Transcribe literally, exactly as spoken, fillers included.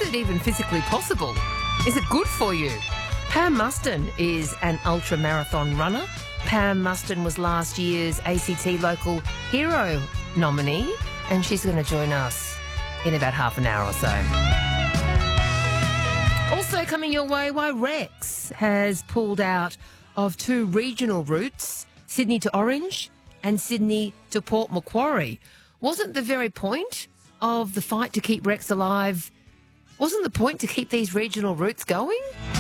it even physically possible? Is it good for you? Pam Muston is an ultra marathon runner. Pam Muston was last year's A C T Local Hero nominee, and she's going to join us in about half an hour or so. Also coming your way, why Rex has pulled out of two regional routes, Sydney to Orange and Sydney to Port Macquarie. Wasn't the very point of the fight to keep Rex alive, wasn't the point to keep these regional routes going?